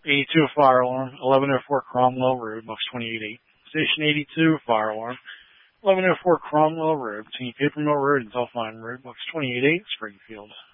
82, fire alarm. 1104 Cromwell Road, Bucks 28-8. Station 82, fire alarm. 1104 Cromwell Road, between Paper Mill Road and Delphine Road, Bucks 28-8, Springfield.